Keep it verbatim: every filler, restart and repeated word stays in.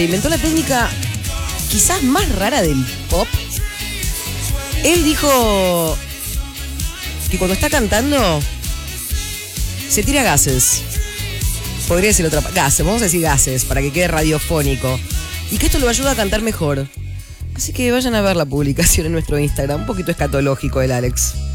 Inventó la técnica quizás más rara del pop. Él dijo que cuando está cantando se tira gases. Podría decir otra gases, vamos a decir gases para que quede radiofónico. Y que esto lo ayuda a cantar mejor. Así que vayan a ver la publicación en nuestro Instagram, un poquito escatológico el Alex.